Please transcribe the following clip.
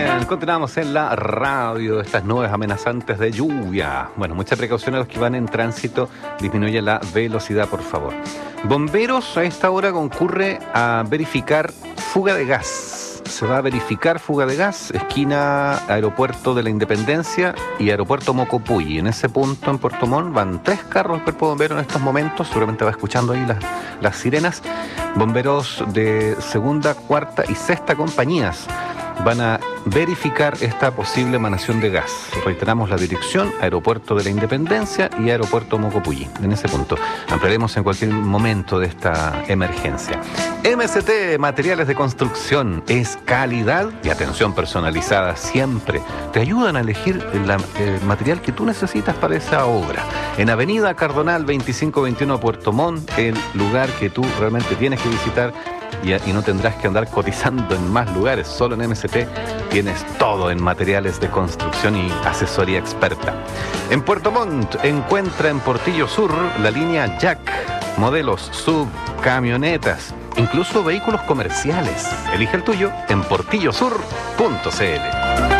bien, continuamos en la radio, estas nubes amenazantes de lluvia. Bueno, mucha precaución a los que van en tránsito, disminuye la velocidad, por favor. Bomberos a esta hora concurre a verificar fuga de gas. Se va a verificar fuga de gas, esquina Aeropuerto de la Independencia y Aeropuerto Mocopuy. En ese punto, en Puerto Montt, van 3 carros del Cuerpo de Bomberos en estos momentos. Seguramente va escuchando ahí las sirenas. Bomberos de segunda, cuarta y sexta compañías van a verificar esta posible emanación de gas. Reiteramos la dirección: Aeropuerto de la Independencia y Aeropuerto Mocopuy. En ese punto ampliaremos en cualquier momento de esta emergencia. MST, materiales de construcción, es calidad y atención personalizada siempre. Te ayudan a elegir el material que tú necesitas para esa obra. En Avenida Cardonal 2521 Puerto Montt, el lugar que tú realmente tienes que visitar. Y no tendrás que andar cotizando en más lugares. Solo en MST tienes todo en materiales de construcción y asesoría experta. En Puerto Montt encuentra en Portillo Sur la línea Jack, modelos sub, camionetas, incluso vehículos comerciales. Elige el tuyo en portillosur.cl.